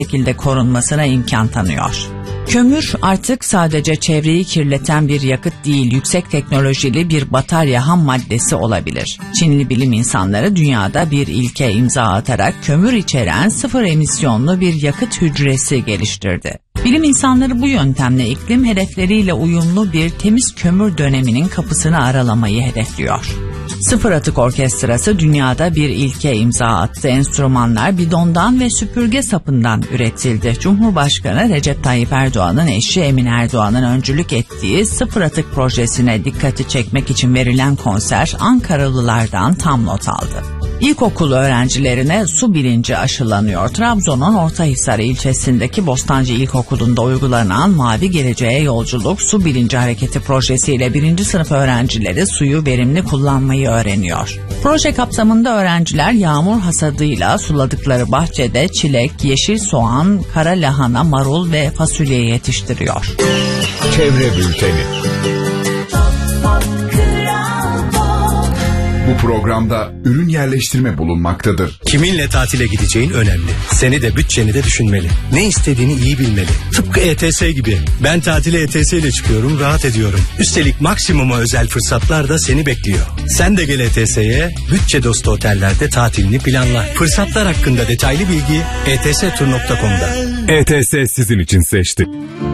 şekilde korunmasına imkan tanıyor. Kömür artık sadece çevreyi kirleten bir yakıt değil, yüksek teknolojili bir batarya ham maddesi olabilir. Çinli bilim insanları dünyada bir ilke imza atarak kömür içeren sıfır emisyonlu bir yakıt hücresi geliştirdi. Bilim insanları bu yöntemle iklim hedefleriyle uyumlu bir temiz kömür döneminin kapısını aralamayı hedefliyor. Sıfır Atık Orkestrası dünyada bir ilke imza attı. Enstrümanlar bidondan ve süpürge sapından üretildi. Cumhurbaşkanı Recep Tayyip Erdoğan'ın eşi Emine Erdoğan'ın öncülük ettiği Sıfır Atık projesine dikkati çekmek için verilen konser Ankaralılardan tam not aldı. İlkokul öğrencilerine su bilinci aşılanıyor. Trabzon'un Ortahisar ilçesindeki Bostancı İlkokulu'nda uygulanan Mavi Geleceğe Yolculuk Su Bilinci Hareketi projesiyle 1. sınıf öğrencileri suyu verimli kullanmayı öğreniyor. Proje kapsamında öğrenciler yağmur hasadıyla suladıkları bahçede çilek, yeşil soğan, kara lahana, marul ve fasulye yetiştiriyor. Çevre Bülteni. Bu programda ürün yerleştirme bulunmaktadır. Kiminle tatile gideceğin önemli. Seni de bütçeni de düşünmeli. Ne istediğini iyi bilmeli. Tıpkı ETS gibi. Ben tatile ETS ile çıkıyorum, rahat ediyorum. Üstelik maksimuma özel fırsatlar da seni bekliyor. Sen de gel ETS'ye, bütçe dostu otellerde tatilini planla. Fırsatlar hakkında detaylı bilgi etstur.com'da. ETS sizin için seçti.